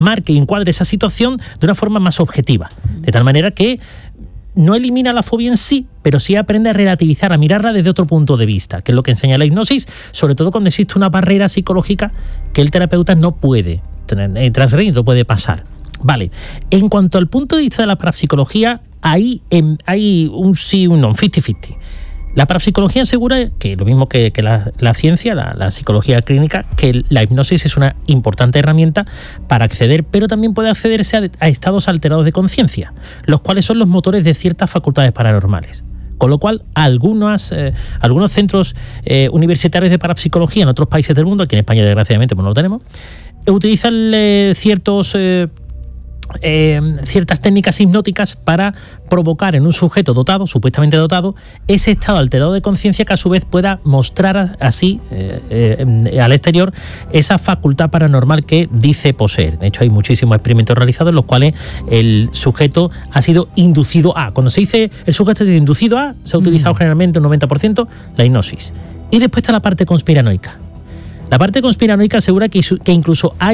marque y encuadre esa situación de una forma más objetiva. De tal manera que no elimina la fobia en sí, pero sí aprende a relativizar, a mirarla desde otro punto de vista, que es lo que enseña la hipnosis, sobre todo cuando existe una barrera psicológica que el terapeuta no puede transgredir, no puede pasar. Vale, en cuanto al punto de vista de la parapsicología, hay un sí, un no, 50-50. La parapsicología asegura que lo mismo que la ciencia, la psicología clínica, que la hipnosis es una importante herramienta para acceder, pero también puede accederse a estados alterados de conciencia, los cuales son los motores de ciertas facultades paranormales. Con lo cual, algunos centros universitarios de parapsicología en otros países del mundo, aquí en España desgraciadamente pues no lo tenemos, utilizan ciertas técnicas hipnóticas para provocar en un sujeto dotado, supuestamente dotado, ese estado alterado de conciencia que a su vez pueda mostrar así al exterior esa facultad paranormal que dice poseer. De hecho, hay muchísimos experimentos realizados en los cuales el sujeto ha sido inducido a. Cuando se dice el sujeto ha sido inducido a, se ha utilizado generalmente un 90% la hipnosis. Y después está la parte conspiranoica. La parte conspiranoica asegura que incluso ha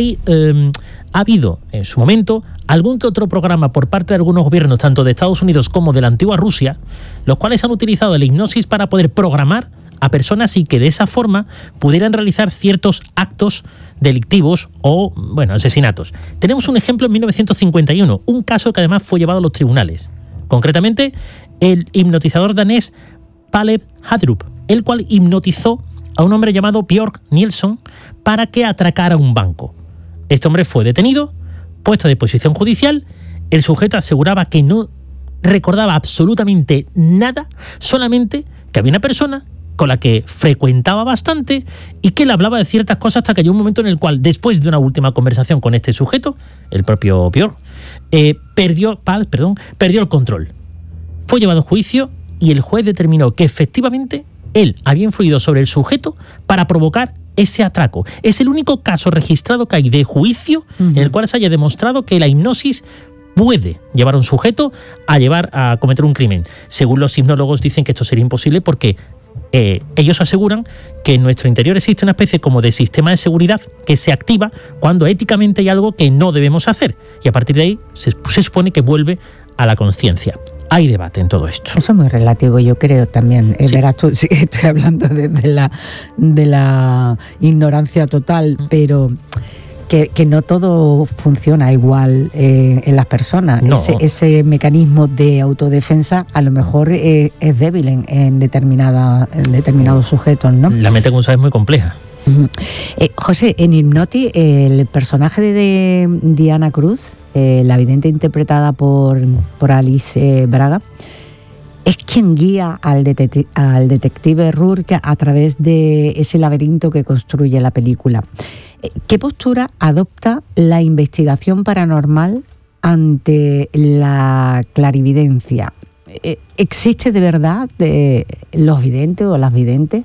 habido en su momento algún que otro programa por parte de algunos gobiernos, tanto de Estados Unidos como de la antigua Rusia, los cuales han utilizado la hipnosis para poder programar a personas y que de esa forma pudieran realizar ciertos actos delictivos o, asesinatos. Tenemos un ejemplo en 1951, un caso que además fue llevado a los tribunales. Concretamente, el hipnotizador danés Palev Hadrup, el cual hipnotizó a un hombre llamado Björk Nilsson para que atracara un banco. Este hombre fue detenido, puesto a disposición judicial. El sujeto aseguraba que no recordaba absolutamente nada, solamente que había una persona con la que frecuentaba bastante y que le hablaba de ciertas cosas, hasta que llegó un momento en el cual, después de una última conversación con este sujeto, el propio Björk, perdió el control. Fue llevado a juicio y el juez determinó que efectivamente él había influido sobre el sujeto para provocar ese atraco. Es el único caso registrado que hay de juicio en el cual se haya demostrado que la hipnosis puede llevar a un sujeto a cometer un crimen. Según los hipnólogos dicen que esto sería imposible porque ellos aseguran que en nuestro interior existe una especie como de sistema de seguridad que se activa cuando éticamente hay algo que no debemos hacer. Y a partir de ahí se supone que vuelve a la conciencia. Hay debate en todo esto. Eso es muy relativo, yo creo también. Sí. Verás tú, sí, estoy hablando de la ignorancia total, pero que no todo funciona igual en las personas. No. Ese mecanismo de autodefensa a lo mejor es débil en determinados sujetos, ¿no? La mente, como sabes, es muy compleja. José, en Hypnotic, el personaje de Diana Cruz, la vidente interpretada por Alice Braga, es quien guía al detective Rourke a través de ese laberinto que construye la película. ¿Qué postura adopta la investigación paranormal ante la clarividencia? ¿Existe de verdad los videntes o las videntes?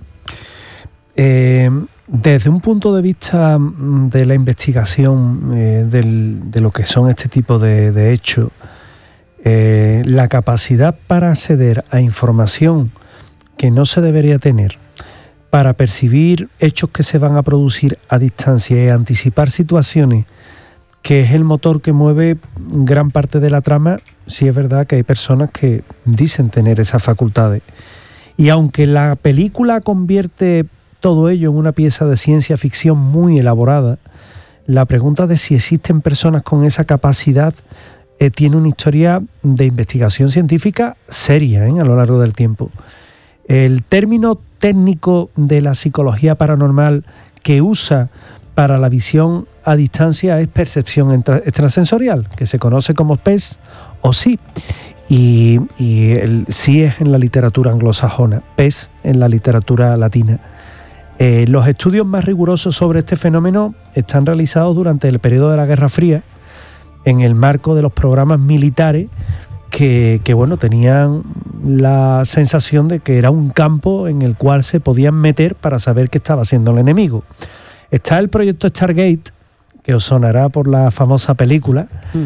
Desde un punto de vista de la investigación de lo que son este tipo de hechos, la capacidad para acceder a información que no se debería tener, para percibir hechos que se van a producir a distancia y anticipar situaciones, que es el motor que mueve gran parte de la trama, sí es verdad que hay personas que dicen tener esas facultades. Y aunque la película convierte todo ello en una pieza de ciencia ficción muy elaborada, la pregunta de si existen personas con esa capacidad tiene una historia de investigación científica seria a lo largo del tiempo. El término técnico de la psicología paranormal que usa para la visión a distancia es percepción extrasensorial, que se conoce como PES o SI. Y el SI es en la literatura anglosajona, PES en la literatura latina. Los estudios más rigurosos sobre este fenómeno están realizados durante el periodo de la Guerra Fría, en el marco de los programas militares que tenían la sensación de que era un campo en el cual se podían meter para saber qué estaba haciendo el enemigo. Está el proyecto Stargate, que os sonará por la famosa película,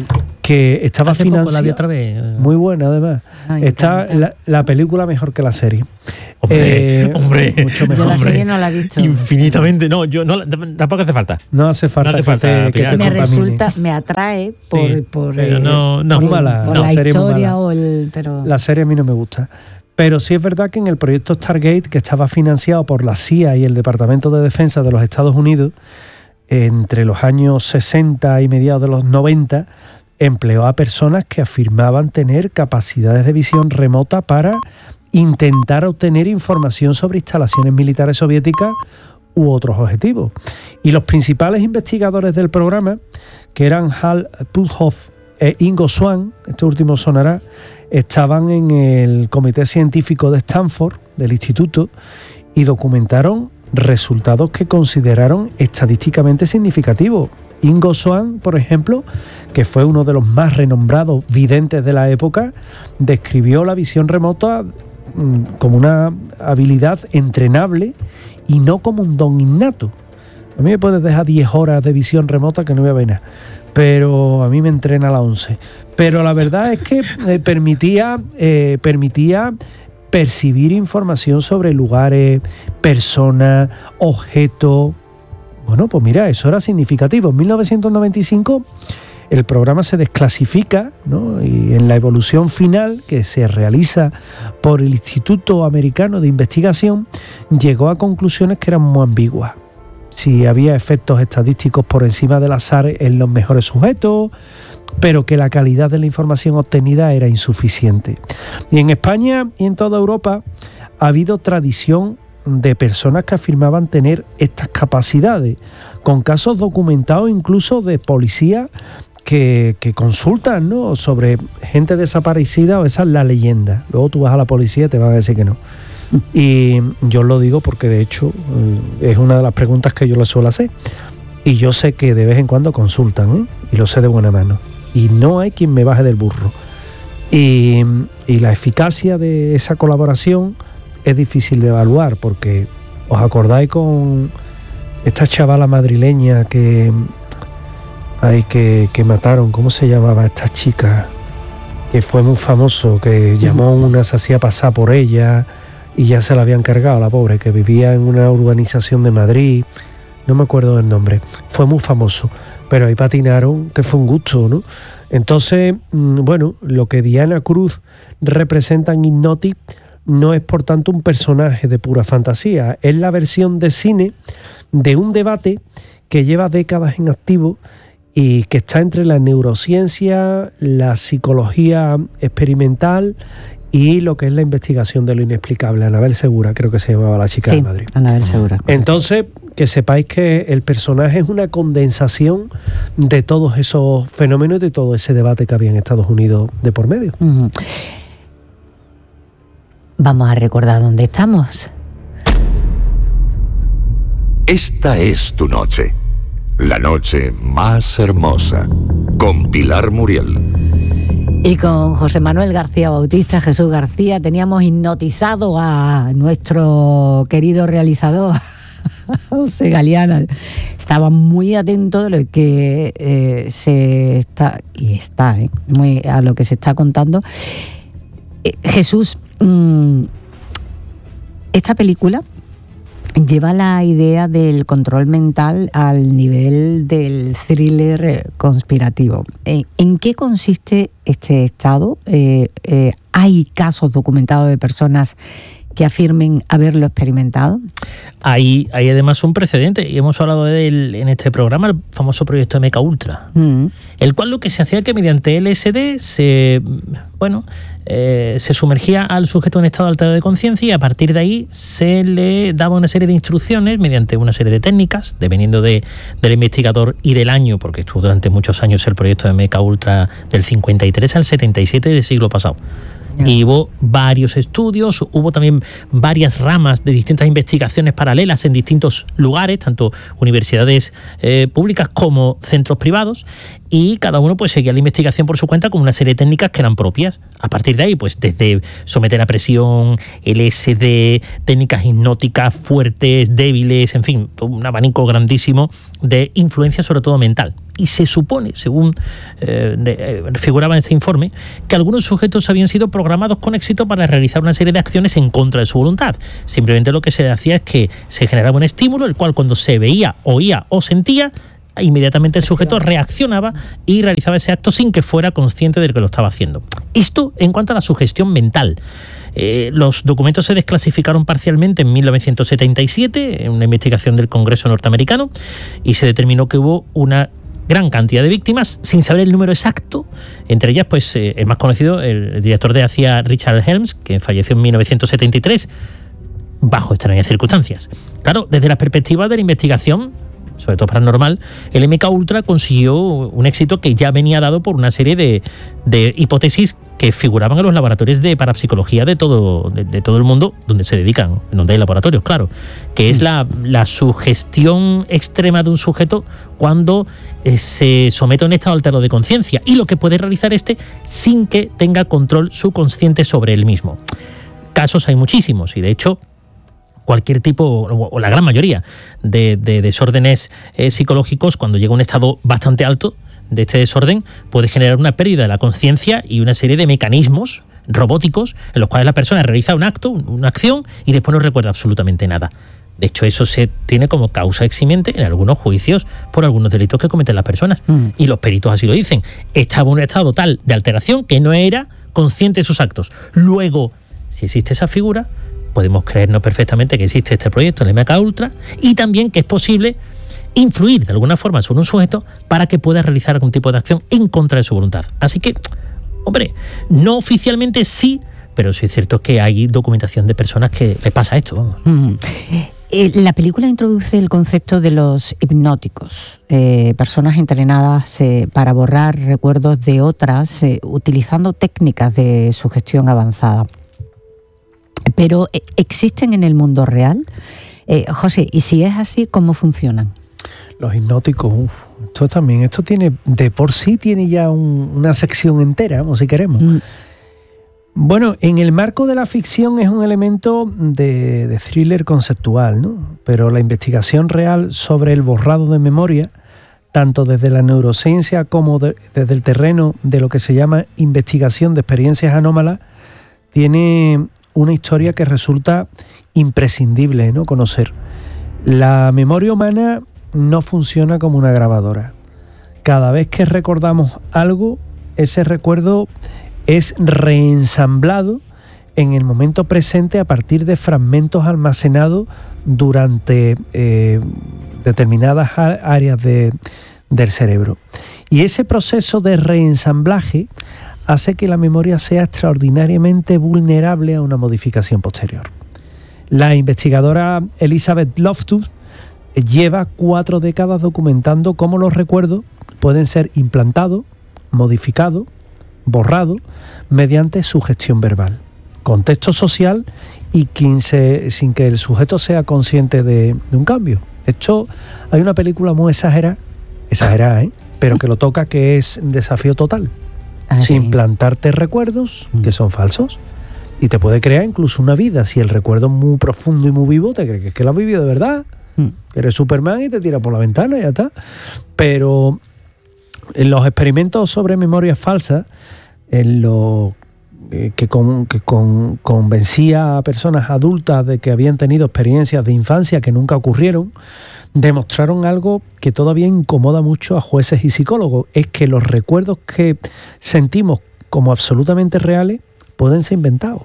que estaba financiada. La vi otra vez. Muy buena, además. Está la película mejor que la serie. Hombre, mucho mejor. Yo la serie no la he visto. Infinitamente. No, yo no, tampoco hace falta. No hace falta, que te me resulta, me atrae por la historia o el. Pero... La serie a mí no me gusta. Pero sí es verdad que en el proyecto Stargate, que estaba financiado por la CIA y el Departamento de Defensa de los Estados Unidos, entre los años 60 y mediados de los 90, empleó a personas que afirmaban tener capacidades de visión remota para intentar obtener información sobre instalaciones militares soviéticas u otros objetivos. Y los principales investigadores del programa, que eran Hal Puthoff e Ingo Swann, este último sonará, estaban en el comité científico de Stanford, del instituto, y documentaron resultados que consideraron estadísticamente significativos. Ingo Swann, por ejemplo, que fue uno de los más renombrados videntes de la época, describió la visión remota como una habilidad entrenable y no como un don innato. A mí me puedes dejar 10 horas de visión remota que no voy a ver nada, pero a mí me entrena a las 11. Pero la verdad es que permitía percibir información sobre lugares, personas, objetos. Bueno, pues mira, eso era significativo. En 1995 el programa se desclasifica, ¿no? Y en la evolución final que se realiza por el Instituto Americano de Investigación, llegó a conclusiones que eran muy ambiguas. Si había efectos estadísticos por encima del azar en los mejores sujetos, pero que la calidad de la información obtenida era insuficiente. Y en España y en toda Europa ha habido tradición de personas que afirmaban tener estas capacidades, con casos documentados incluso de policías que consultan, ¿no?, sobre gente desaparecida, o esa es la leyenda. Luego tú vas a la policía y te van a decir que no. Y yo lo digo porque de hecho es una de las preguntas que yo les suelo hacer. Y yo sé que de vez en cuando consultan, ¿eh? Y lo sé de buena mano. Y no hay quien me baje del burro. Y la eficacia de esa colaboración es difícil de evaluar, porque os acordáis con esta chavala madrileña que mataron, ¿cómo se llamaba esta chica? Que fue muy famoso, que llamó a una, se hacía pasar por ella y ya se la habían cargado, la pobre, que vivía en una urbanización de Madrid, no me acuerdo del nombre, fue muy famoso, pero ahí patinaron, que fue un gusto, ¿no? Entonces, bueno, lo que Diana Cruz representa en Hypnotic no es por tanto un personaje de pura fantasía, es la versión de cine de un debate que lleva décadas en activo y que está entre la neurociencia, la psicología experimental y lo que es la investigación de lo inexplicable. Anabel Segura, creo que se llamaba la chica de Madrid. Anabel Segura. Correcto. Entonces, que sepáis que el personaje es una condensación de todos esos fenómenos y de todo ese debate que había en Estados Unidos de por medio. Uh-huh. Vamos a recordar dónde estamos. Esta es tu noche, la noche más hermosa, con Pilar Muriel. Y con José Manuel García Bautista, Jesús García, teníamos hipnotizado a nuestro querido realizador, José Galeana. Estaba muy atento de lo que está muy a lo que se está contando. Jesús, esta película lleva la idea del control mental al nivel del thriller conspirativo. ¿En qué consiste este estado? ¿Hay casos documentados de personas que afirmen haberlo experimentado? Hay además un precedente, y hemos hablado de él en este programa, el famoso proyecto MKUltra, el cual lo que se hacía es que mediante LSD se sumergía al sujeto en estado alterado de conciencia, y a partir de ahí se le daba una serie de instrucciones mediante una serie de técnicas, dependiendo del investigador y del año, porque estuvo durante muchos años el proyecto de MKUltra del 53 al 77 del siglo pasado. Y hubo varios estudios, hubo también varias ramas de distintas investigaciones paralelas en distintos lugares, tanto universidades públicas como centros privados, y cada uno pues seguía la investigación por su cuenta con una serie de técnicas que eran propias. A partir de ahí, pues desde someter a presión, LSD, técnicas hipnóticas fuertes, débiles, en fin, un abanico grandísimo de influencia, sobre todo mental. y se supone, según figuraba en ese informe, que algunos sujetos habían sido programados con éxito para realizar una serie de acciones en contra de su voluntad. Simplemente lo que se hacía es que se generaba un estímulo, el cual cuando se veía, oía o sentía, inmediatamente el sujeto reaccionaba y realizaba ese acto sin que fuera consciente de que lo estaba haciendo. Esto en cuanto a la sugestión mental. Los documentos se desclasificaron parcialmente en 1977 en una investigación del Congreso norteamericano y se determinó que hubo una gran cantidad de víctimas sin saber el número exacto. Entre ellas, pues, el más conocido, el director de CIA Richard Helms, que falleció en 1973 bajo extrañas circunstancias. Claro, desde la perspectiva de la investigación, sobre todo paranormal, el MKUltra consiguió un éxito que ya venía dado por una serie de hipótesis que figuraban en los laboratorios de parapsicología de todo el mundo, donde se dedican, donde hay laboratorios, claro, que es la sugestión extrema de un sujeto cuando se somete a un estado alterado de conciencia y lo que puede realizar sin que tenga control subconsciente sobre él mismo. Casos hay muchísimos y de hecho cualquier tipo, o la gran mayoría, de desórdenes psicológicos, cuando llega a un estado bastante alto de este desorden, puede generar una pérdida de la conciencia y una serie de mecanismos robóticos en los cuales la persona realiza un acto, una acción, y después no recuerda absolutamente nada. De hecho, eso se tiene como causa eximiente en algunos juicios por algunos delitos que cometen las personas. Y los peritos así lo dicen. Estaba en un estado tal de alteración que no era consciente de sus actos. Luego, si existe esa figura, podemos creernos perfectamente que existe este proyecto, el MKUltra, y también que es posible influir de alguna forma sobre un sujeto para que pueda realizar algún tipo de acción en contra de su voluntad. Así que, hombre, no oficialmente sí, pero sí es cierto que hay documentación de personas que les pasa esto. La película introduce el concepto de los hipnóticos, personas entrenadas para borrar recuerdos de otras utilizando técnicas de sugestión avanzada. Pero ¿existen en el mundo real? José, y si es así, ¿cómo funcionan? Los hipnóticos, esto tiene, de por sí tiene ya una sección entera, o si queremos. Bueno, en el marco de la ficción es un elemento de thriller conceptual, ¿no? Pero la investigación real sobre el borrado de memoria, tanto desde la neurociencia como desde el terreno de lo que se llama investigación de experiencias anómalas, tiene una historia que resulta imprescindible, ¿no?, conocer. La memoria humana no funciona como una grabadora. Cada vez que recordamos algo, ese recuerdo es reensamblado en el momento presente a partir de fragmentos almacenados durante determinadas áreas del cerebro. Y ese proceso de reensamblaje hace que la memoria sea extraordinariamente vulnerable a una modificación posterior. La investigadora Elizabeth Loftus lleva 4 décadas documentando cómo los recuerdos pueden ser implantados, modificados, borrados mediante sugestión verbal, contexto social y sin que el sujeto sea consciente de un cambio. Esto, hay una película muy exagerada, pero que lo toca, que es Desafío Total. Implantarte recuerdos que son falsos y te puede crear incluso una vida. Si el recuerdo es muy profundo y muy vivo, te crees que lo has vivido de verdad, que eres Superman y te tira por la ventana y ya está. Pero en los experimentos sobre memorias falsas, en lo que convencía a personas adultas de que habían tenido experiencias de infancia que nunca ocurrieron, demostraron algo que todavía incomoda mucho a jueces y psicólogos: es que los recuerdos que sentimos como absolutamente reales pueden ser inventados.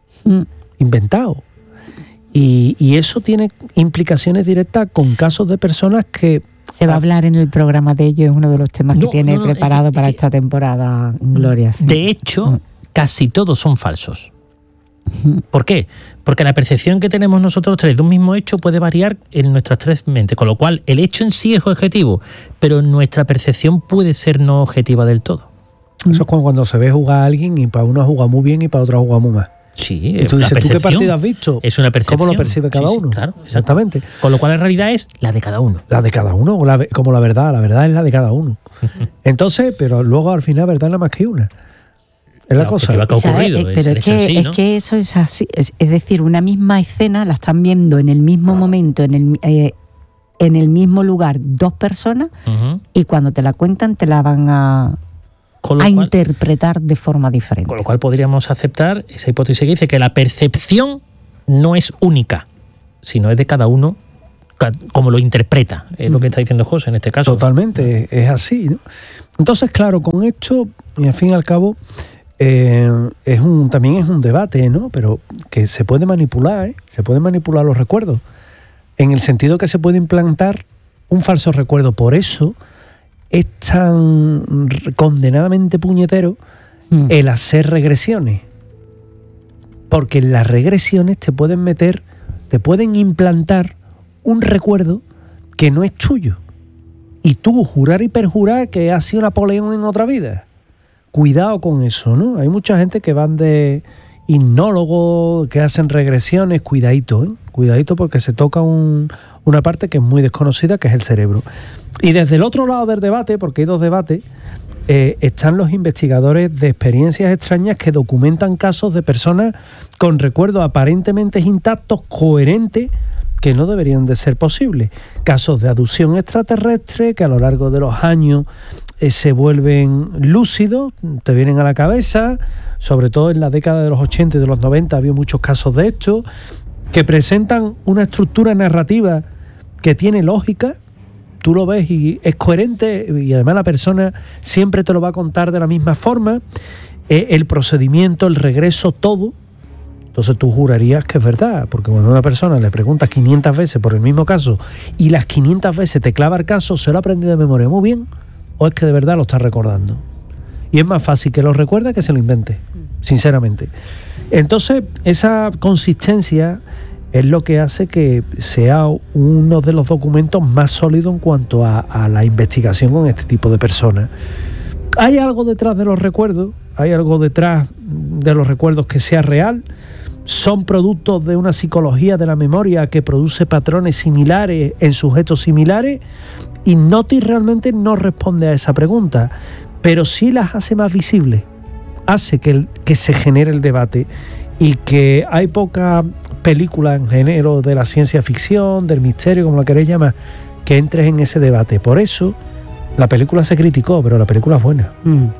Y eso tiene implicaciones directas con casos de personas que... Se va a hablar en el programa de ello, es uno de los temas que tiene preparado para esta temporada, Gloria. Sí. De hecho, casi todos son falsos. ¿Por qué? Porque la percepción que tenemos nosotros tres de un mismo hecho puede variar en nuestras 3 mentes, con lo cual el hecho en sí es objetivo, pero nuestra percepción puede ser no objetiva del todo. Eso es cuando se ve jugar a alguien y para uno juega muy bien y para otro juega muy mal. Sí, y tú dices, ¿tú qué partido has visto? Es una percepción. ¿Cómo lo percibe cada uno? Claro, exactamente. Con lo cual la realidad es la de cada uno. La de cada uno, como la verdad es la de cada uno. Entonces, pero luego al final verdad nada más que una. Es la cosa. Que ha ocurrido, pero es que eso es así. Es decir, una misma escena la están viendo en el mismo momento, en en el mismo lugar 2 personas y cuando te la cuentan te la van a interpretar de forma diferente. Con lo cual podríamos aceptar esa hipótesis que dice que la percepción no es única, sino es de cada uno como lo interpreta, es lo que está diciendo José en este caso. Totalmente, es así, ¿no? Entonces, claro, con esto, y al fin y al cabo, también es un debate, ¿no? Pero que se puede manipular, ¿eh? Se pueden manipular los recuerdos, en el sentido que se puede implantar un falso recuerdo. Por eso es tan condenadamente puñetero el hacer regresiones. Porque en las regresiones te pueden implantar un recuerdo que no es tuyo. Y tú jurar y perjurar que has sido Napoleón en otra vida. Cuidado con eso, ¿no? Hay mucha gente que van de hipnólogos, que hacen regresiones. Cuidadito, ¿eh? Cuidadito, porque se toca una parte que es muy desconocida, que es el cerebro. Y desde el otro lado del debate, porque hay 2 debates, están los investigadores de experiencias extrañas que documentan casos de personas con recuerdos aparentemente intactos, coherentes, que no deberían de ser posibles. Casos de abducción extraterrestre que a lo largo de los años se vuelven lúcidos, te vienen a la cabeza, sobre todo en la década de los 80 y de los 90 había muchos casos de esto, que presentan una estructura narrativa que tiene lógica, tú lo ves y es coherente, y además la persona siempre te lo va a contar de la misma forma, el procedimiento, el regreso, todo. Entonces tú jurarías que es verdad, porque cuando a una persona le preguntas 500 veces por el mismo caso y las 500 veces te clava el caso, ¿se lo ha aprendido de memoria muy bien o es que de verdad lo está recordando? Y es más fácil que lo recuerde que se lo invente, sinceramente. Entonces esa consistencia es lo que hace que sea uno de los documentos más sólidos en cuanto a la investigación con este tipo de personas. ¿Hay algo detrás de los recuerdos? ¿Hay algo detrás de los recuerdos que sea real? ¿Son productos de una psicología de la memoria que produce patrones similares en sujetos similares? Hypnotis realmente no responde a esa pregunta, pero sí las hace más visibles, hace que se genere el debate, y que hay poca película en género de la ciencia ficción, del misterio, como la queréis llamar, que entres en ese debate. Por eso la película se criticó, pero la película es buena.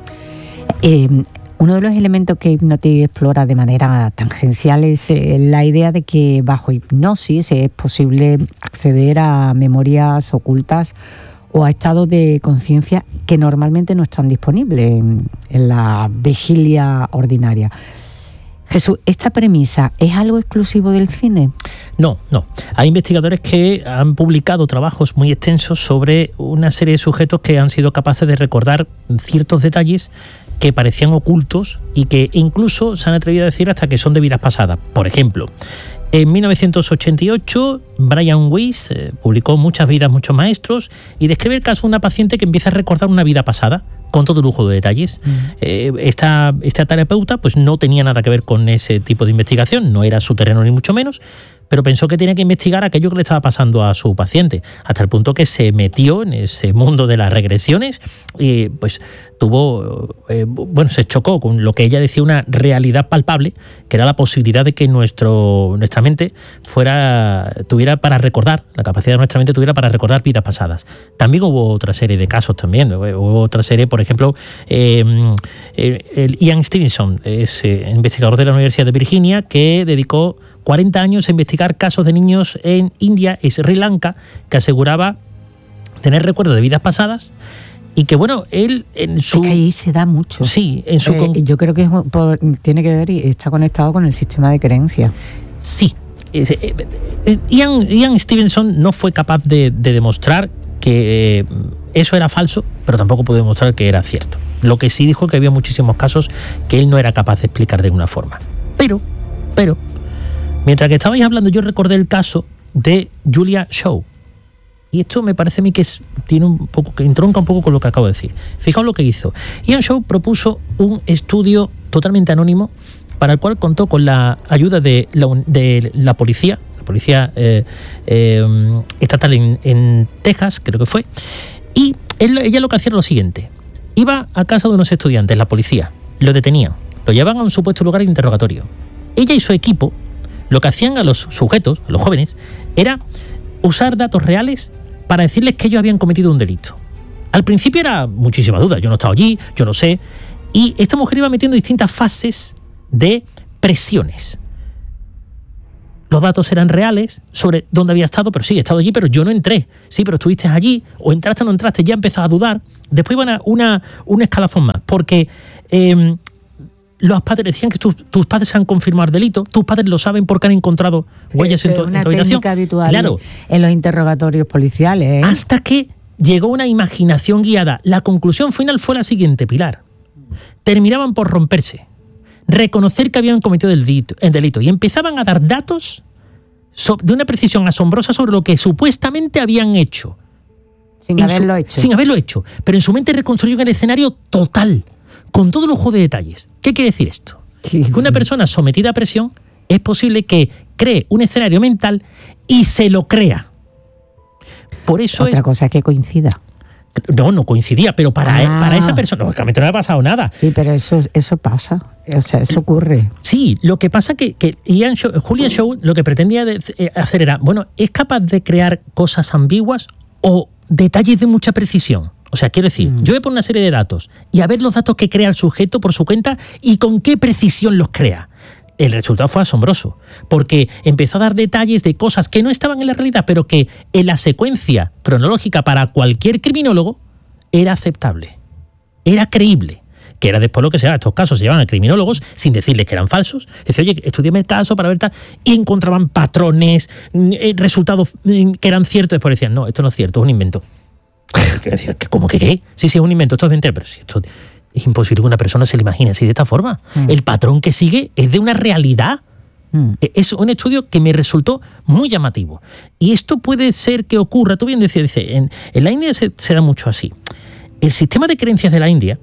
Uno de los elementos que Hypnotis explora de manera tangencial es la idea de que bajo hipnosis es posible acceder a memorias ocultas o a estados de conciencia que normalmente no están disponibles en la vigilia ordinaria. Jesús, ¿esta premisa es algo exclusivo del cine? No. Hay investigadores que han publicado trabajos muy extensos sobre una serie de sujetos que han sido capaces de recordar ciertos detalles que parecían ocultos y que incluso se han atrevido a decir hasta que son de vidas pasadas. Por ejemplo, en 1988, Brian Weiss publicó Muchas vidas, muchos maestros, y describe el caso de una paciente que empieza a recordar una vida pasada con todo lujo de detalles. Esta terapeuta pues no tenía nada que ver con ese tipo de investigación, no era su terreno ni mucho menos, pero pensó que tenía que investigar aquello que le estaba pasando a su paciente, hasta el punto que se metió en ese mundo de las regresiones y pues se chocó con lo que ella decía una realidad palpable, que era la posibilidad de que nuestra mente tuviera para recordar, la capacidad de nuestra mente tuviera para recordar vidas pasadas. También hubo otra serie de casos también, hubo otra serie, por ejemplo, el Ian Stevenson, es investigador de la Universidad de Virginia, que dedicó 40 años a investigar casos de niños en India y Sri Lanka que aseguraba tener recuerdos de vidas pasadas y que, bueno, él en su... Es que ahí se da mucho. Sí, en su... yo creo que tiene que ver y está conectado con el sistema de creencias. Sí. Ian Stevenson no fue capaz de demostrar que eso era falso, pero tampoco pudo demostrar que era cierto. Lo que sí dijo que había muchísimos casos que él no era capaz de explicar de alguna forma. Pero, mientras que estabais hablando, yo recordé el caso de Julia Shaw. Y esto me parece a mí que entronca un poco con lo que acabo de decir. Fijaos lo que hizo. Ian Shaw propuso un estudio totalmente anónimo para el cual contó con la ayuda de la policía estatal en Texas, creo que fue. Y ella lo que hacía era lo siguiente. Iba a casa de unos estudiantes, la policía, lo detenían, lo llevaban a un supuesto lugar de interrogatorio. Ella y su equipo lo que hacían a los sujetos, a los jóvenes, era usar datos reales para decirles que ellos habían cometido un delito. Al principio era muchísima duda, yo no he estado allí, yo no sé, y esta mujer iba metiendo distintas fases de presiones. Los datos eran reales sobre dónde había estado, pero sí, he estado allí, pero yo no entré. Sí, pero estuviste allí, o entraste o no entraste, ya empezaba a dudar. Después iban a un escalafón más, porque los padres decían que tus padres se han confirmado el delito, tus padres lo saben porque han encontrado huellas en tu habitación. Es una técnica habitual, claro, en los interrogatorios policiales, ¿eh? Hasta que llegó una imaginación guiada. La conclusión final fue la siguiente, Pilar. Terminaban por romperse, reconocer que habían cometido el delito y empezaban a dar datos de una precisión asombrosa sobre lo que supuestamente habían hecho. Sin haberlo hecho. Pero en su mente reconstruyeron el escenario total, con todo lujo de detalles. ¿Qué quiere decir esto? Que una persona sometida a presión es posible que cree un escenario mental y se lo crea. Por eso Otra cosa es que coincida. No coincidía, pero para esa persona, lógicamente no le ha pasado nada. Sí, pero eso pasa, o sea, eso ocurre. Sí, lo que pasa que Julian Shaw lo que pretendía hacer era, bueno, ¿es capaz de crear cosas ambiguas o detalles de mucha precisión? O sea, quiero decir, yo voy a poner una serie de datos y a ver los datos que crea el sujeto por su cuenta y con qué precisión los crea. El resultado fue asombroso, porque empezó a dar detalles de cosas que no estaban en la realidad, pero que en la secuencia cronológica para cualquier criminólogo era aceptable, era creíble, que era después lo que se llama, estos casos se llevan a criminólogos sin decirles que eran falsos. Decía, oye, estudiame el caso para ver tal, y encontraban patrones, resultados que eran ciertos, después decían, no, esto no es cierto, es un invento. ¿Cómo que qué? Sí, es un invento, esto es mentira, pero si esto... Es imposible que una persona se lo imagine así de esta forma. El patrón que sigue es de una realidad. Es un estudio que me resultó muy llamativo. Y esto puede ser que ocurra, tú bien decías, en la India se da mucho así. El sistema de creencias de la India,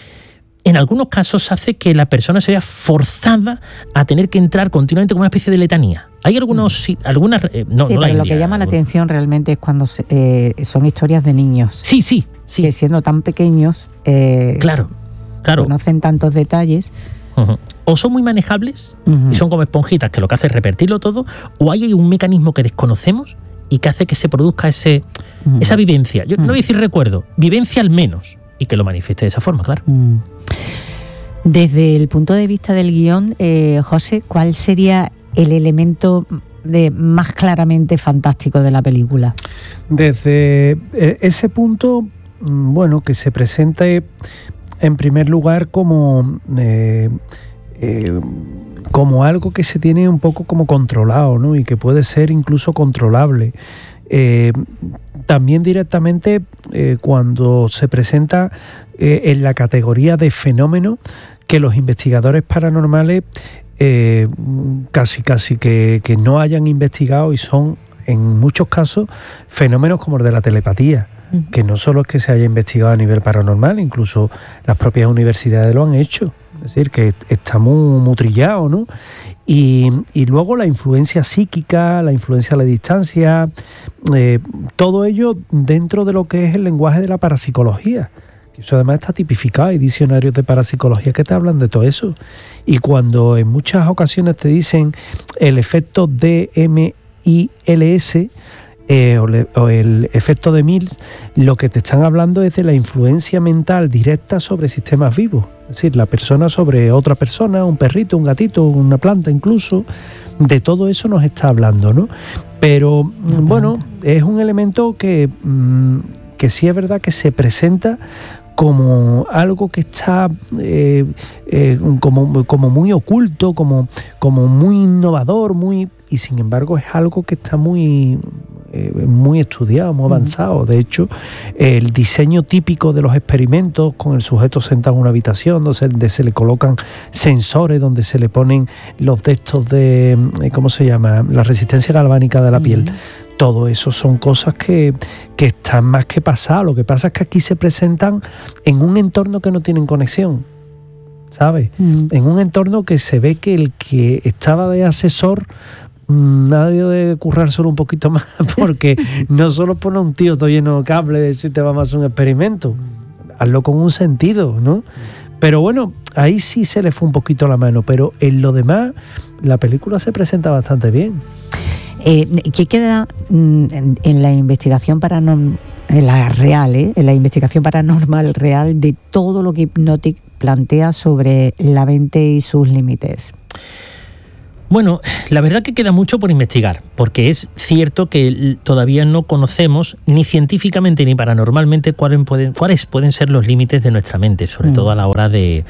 en algunos casos, hace que la persona se vea forzada a tener que entrar continuamente con una especie de letanía. Hay algunas... pero lo que llama la atención realmente es cuando son historias de niños. Sí. Que siendo tan pequeños... Claro. Conocen tantos detalles. O son muy manejables y son como esponjitas que lo que hace es repetirlo todo, o hay un mecanismo que desconocemos y que hace que se produzca esa vivencia. Yo no voy a decir recuerdo, vivencia al menos, y que lo manifieste de esa forma, claro. Desde el punto de vista del guión, José, ¿cuál sería el elemento más claramente fantástico de la película? Desde ese punto, bueno, que se presente en primer lugar como algo que se tiene un poco como controlado, ¿no? Y que puede ser incluso controlable. También directamente cuando se presenta en la categoría de fenómeno que los investigadores paranormales casi que no hayan investigado, y son en muchos casos fenómenos como el de la telepatía, que no solo es que se haya investigado a nivel paranormal, incluso las propias universidades lo han hecho. Es decir, que está muy trillado, ¿no? Y luego la influencia psíquica, la influencia a la distancia, todo ello dentro de lo que es el lenguaje de la parapsicología. Eso además está tipificado, hay diccionarios de parapsicología que te hablan de todo eso. Y cuando en muchas ocasiones te dicen el efecto DMILS, o el efecto de Mills, lo que te están hablando es de la influencia mental directa sobre sistemas vivos, es decir, la persona sobre otra persona, un perrito, un gatito, una planta incluso, de todo eso nos está hablando, ¿no? Pero bueno, es un elemento que sí es verdad que se presenta como algo que está como muy oculto, como muy innovador, y sin embargo es algo que está muy estudiado, muy avanzado. De hecho, el diseño típico de los experimentos, con el sujeto sentado en una habitación donde se le colocan sensores, donde se le ponen los de estos de, ¿cómo se llama?, la resistencia galvánica de la piel. Todo eso son cosas que están más que pasadas. Lo que pasa es que aquí se presentan en un entorno que no tienen conexión, ¿sabes? En un entorno que se ve que el que estaba de asesor ha debido de currárselo un poquito más, porque no solo pone un tío todo lleno de cable de decirte vamos a hacer un experimento, hazlo con un sentido, ¿no? Pero bueno, ahí sí se le fue un poquito la mano, pero en lo demás la película se presenta bastante bien. ¿Qué queda en la investigación paranormal, en la investigación paranormal real de todo lo que Hypnotic plantea sobre la mente y sus límites? Bueno, la verdad que queda mucho por investigar, porque es cierto que todavía no conocemos ni científicamente ni paranormalmente cuáles pueden ser los límites de nuestra mente, sobre todo a la hora de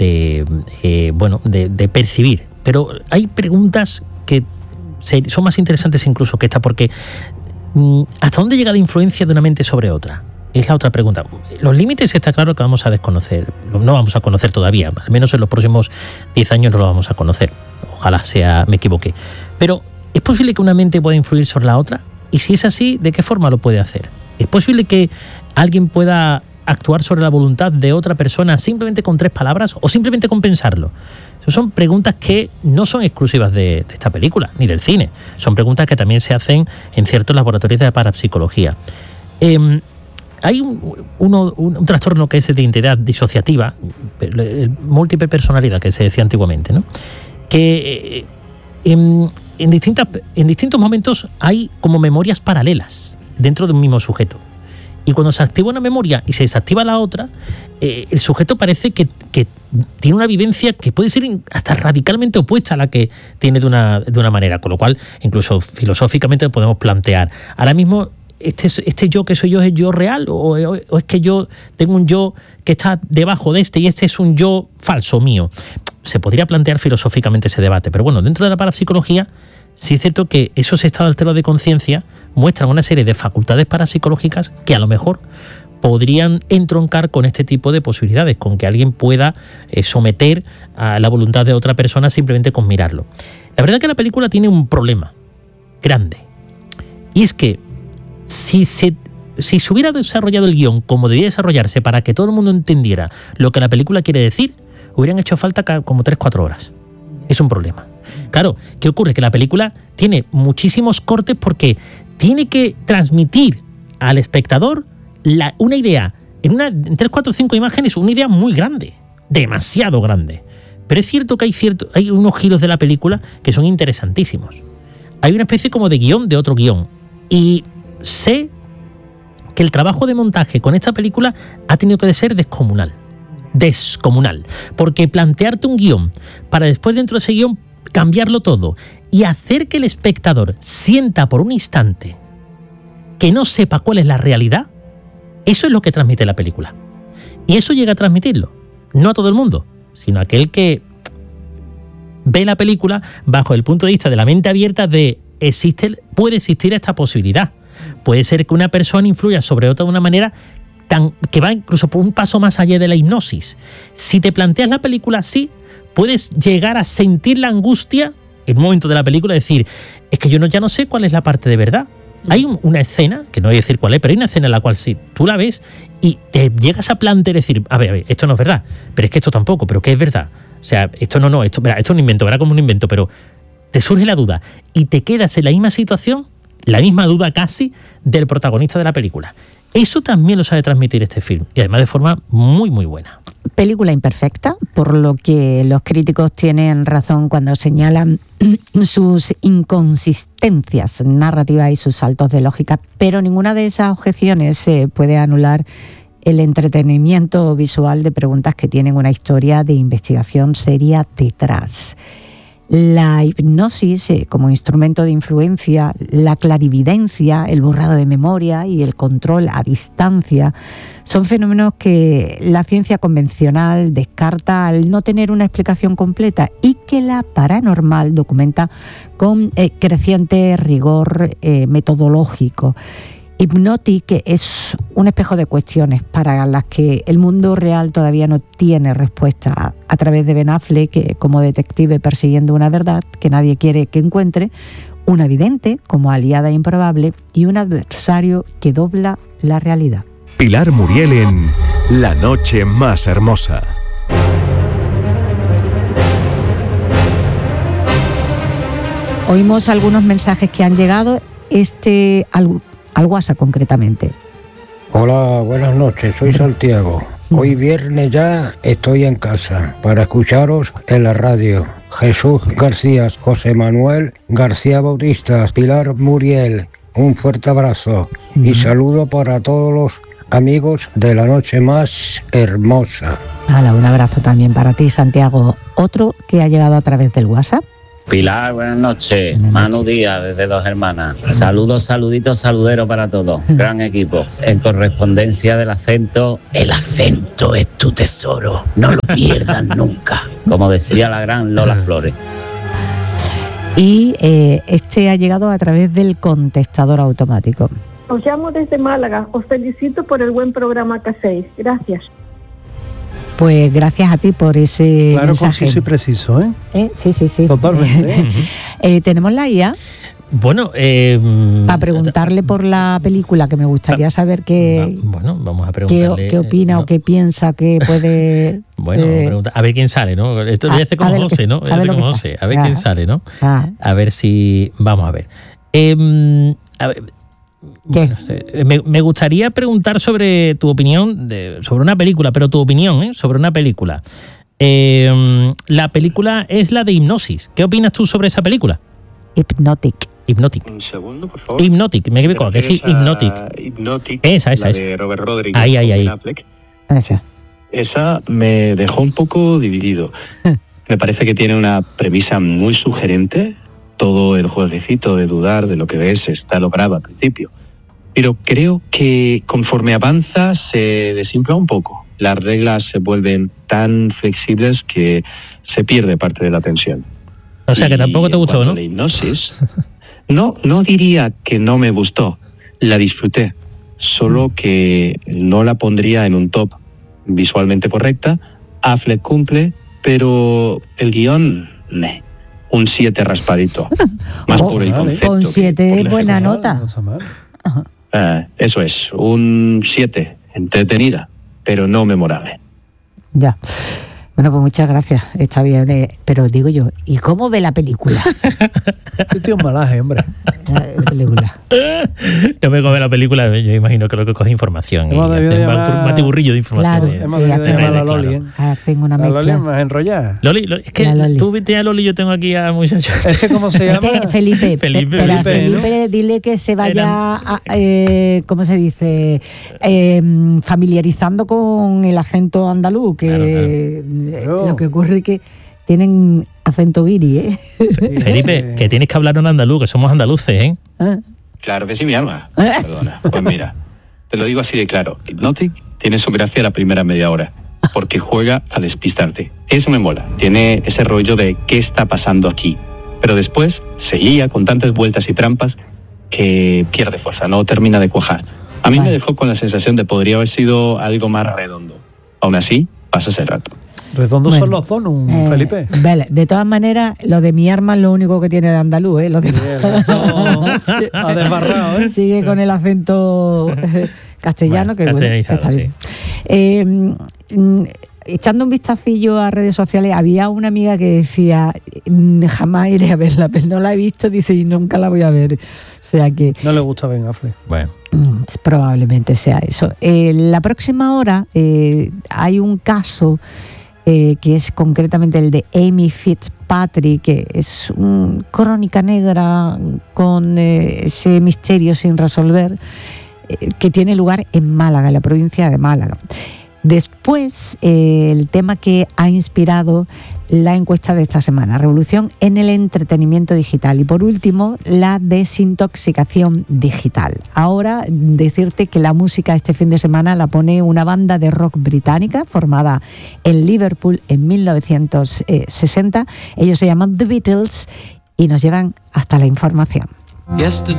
percibir. Pero hay preguntas que son más interesantes incluso que esta, porque ¿hasta dónde llega la influencia de una mente sobre otra? Es la otra pregunta. Los límites está claro que vamos a desconocer, no vamos a conocer todavía, al menos en los próximos 10 años no lo vamos a conocer. Ojalá me equivoque. Pero ¿es posible que una mente pueda influir sobre la otra? Y si es así, ¿de qué forma lo puede hacer? ¿Es posible que alguien pueda actuar sobre la voluntad de otra persona simplemente con 3 palabras o simplemente con pensarlo? Esas son preguntas que no son exclusivas de esta película, ni del cine. Son preguntas que también se hacen en ciertos laboratorios de parapsicología. Hay un trastorno que es de identidad disociativa, múltiple personalidad, que se decía antiguamente, ¿no? Que en distintos momentos hay como memorias paralelas dentro de un mismo sujeto. Y cuando se activa una memoria y se desactiva la otra, el sujeto parece que tiene una vivencia que puede ser hasta radicalmente opuesta a la que tiene de una manera, con lo cual incluso filosóficamente lo podemos plantear. Ahora mismo, este yo que soy yo, ¿es yo real? ¿O es que yo tengo un yo que está debajo de este y este es un yo falso mío? Se podría plantear filosóficamente ese debate, pero bueno, dentro de la parapsicología sí es cierto que esos estados alterados de conciencia muestran una serie de facultades parapsicológicas que a lo mejor podrían entroncar con este tipo de posibilidades, con que alguien pueda someter a la voluntad de otra persona simplemente con mirarlo. La verdad es que la película tiene un problema grande, y es que si se hubiera desarrollado el guión como debía desarrollarse para que todo el mundo entendiera lo que la película quiere decir, hubieran hecho falta como 3-4 horas. Es un problema. Claro, ¿qué ocurre? Que la película tiene muchísimos cortes porque tiene que transmitir al espectador una idea, en 3, 4, 5 imágenes, una idea muy grande, demasiado grande. Pero es cierto que hay unos giros de la película que son interesantísimos. Hay una especie como de guión de otro guión. Y sé que el trabajo de montaje con esta película ha tenido que ser descomunal, porque plantearte un guión para después dentro de ese guión cambiarlo todo y hacer que el espectador sienta por un instante que no sepa cuál es la realidad, eso es lo que transmite la película. Y eso llega a transmitirlo, no a todo el mundo, sino a aquel que ve la película bajo el punto de vista de la mente abierta de puede existir esta posibilidad. Puede ser que una persona influya sobre otra de una manera que va incluso por un paso más allá de la hipnosis. Si te planteas la película así, puedes llegar a sentir la angustia en un momento de la película, decir, es que yo ya no sé cuál es la parte de verdad. Hay una escena, que no voy a decir cuál es, pero hay una escena en la cual sí, tú la ves y te llegas a plantear, decir, a ver, esto no es verdad, pero es que esto tampoco, pero ¿qué es verdad? O sea, esto es un invento, verá como un invento, pero te surge la duda y te quedas en la misma situación, la misma duda casi del protagonista de la película. Eso también lo sabe transmitir este film, y además de forma muy, muy buena. Película imperfecta, por lo que los críticos tienen razón cuando señalan sus inconsistencias narrativas y sus saltos de lógica, pero ninguna de esas objeciones puede anular el entretenimiento visual de preguntas que tienen una historia de investigación seria detrás. La hipnosis como instrumento de influencia, la clarividencia, el borrado de memoria y el control a distancia son fenómenos que la ciencia convencional descarta al no tener una explicación completa y que la paranormal documenta con creciente rigor metodológico. Hypnotic es un espejo de cuestiones para las que el mundo real todavía no tiene respuesta, a través de Ben Affleck como detective persiguiendo una verdad que nadie quiere que encuentre, una vidente como aliada improbable y un adversario que dobla la realidad. Pilar Muriel en La noche más hermosa. Oímos algunos mensajes que han llegado, al WhatsApp concretamente. Hola, buenas noches, soy Santiago. Hoy viernes ya estoy en casa para escucharos en la radio. Jesús García, José Manuel García Bautista, Pilar Muriel. Un fuerte abrazo y saludo para todos los amigos de La Noche Más Hermosa. Hala, un abrazo también para ti, Santiago. Otro que ha llegado a través del WhatsApp. Pilar, buenas noches. Manu Díaz, desde Dos Hermanas. Saludos, saluditos, saludero para todos. Gran equipo. En correspondencia del acento, el acento es tu tesoro. No lo pierdas nunca. Como decía la gran Lola Flores. Y este ha llegado a través del contestador automático. Os llamo desde Málaga. Os felicito por el buen programa que hacéis. Gracias. Pues gracias a ti por ese claro, mensaje. Conciso y preciso, ¿eh? Sí. Totalmente. ¿Tenemos la IA? Bueno, para preguntarle por la película, que me gustaría saber qué... Bueno, vamos a preguntarle... ¿Qué opina o qué piensa que puede... Bueno, a ver quién sale, ¿no? Esto lo voy a hacer como José, ¿no? A ver quién sale, ¿no? A ver si... Vamos a ver. A ver... ¿Qué? No sé, me gustaría preguntar sobre tu opinión sobre una película, pero tu opinión sobre una película. La película es la de Hipnosis. ¿Qué opinas tú sobre esa película? Hypnotic. Un segundo, por favor. Hypnotic, me equivoco, que sí, Hypnotic. Esa. De Robert Rodríguez. Ahí. Affleck. Esa me dejó un poco dividido. Me parece que tiene una premisa muy sugerente. Todo el jueguecito de dudar de lo que ves está logrado al principio. Pero creo que conforme avanza se desinfla un poco. Las reglas se vuelven tan flexibles que se pierde parte de la tensión. O sea que tampoco te gustó, ¿no? La hipnosis, no diría que no me gustó. La disfruté. Solo que no la pondría en un top visualmente correcta. Affleck cumple, pero el guión, un 7 raspadito. Más por el concepto. Un 7 buena nota. Eso es, un 7, entretenida, pero no memorable. Ya. Bueno, pues muchas gracias. Está bien, pero digo yo, ¿y cómo ve la película? Este tío es malaje, hombre. La película. No me come la película, yo imagino que lo que coge información. Un batiburrillo de información. Claro, hemos debido llamar a la Loli. Hacen una mezcla. La Loli más enrollada. Loli, es que tú viste a Loli, yo tengo aquí a muchachos. Es que, ¿cómo se llama? Felipe, ¿no? Dile que se vaya, ¿cómo se dice? Familiarizando con el acento andaluz, que claro. Lo que ocurre es que tienen acento guiri, ¿eh? Sí, Felipe, que tienes que hablar en andaluz, que somos andaluces, ¿eh? Claro que sí, mi alma. Perdona. Pues mira, te lo digo así de claro. Hypnotic tiene su gracia la primera media hora, porque juega a despistarte. Eso me mola. Tiene ese rollo de ¿qué está pasando aquí? Pero después se lía con tantas vueltas y trampas que pierde fuerza, no termina de cuajar. A mí me dejó con la sensación de podría haber sido algo más redondo. Aún así, pasa ese rato. Redondos son los donuts, Felipe. Vale, de todas maneras, lo de mi arma es lo único que tiene de andaluz, ¿eh? Lo de... Ha desbarrado, ¿eh? Sigue con el acento castellano, que bueno, que está bien. Echando un vistacillo a redes sociales, había una amiga que decía, jamás iré a verla, pero no la he visto, dice, y nunca la voy a ver. O sea que... No le gusta Ben Affleck. Bueno. Probablemente sea eso. La próxima hora hay un caso que es concretamente el de Amy Fitzpatrick, que es una crónica negra con ese misterio sin resolver, que tiene lugar en Málaga, en la provincia de Málaga. Después, el tema que ha inspirado la encuesta de esta semana, revolución en el entretenimiento digital. Y por último, la desintoxicación digital. Ahora, decirte que la música este fin de semana la pone una banda de rock británica formada en Liverpool en 1960. Ellos se llaman The Beatles y nos llevan hasta la información. Yesterday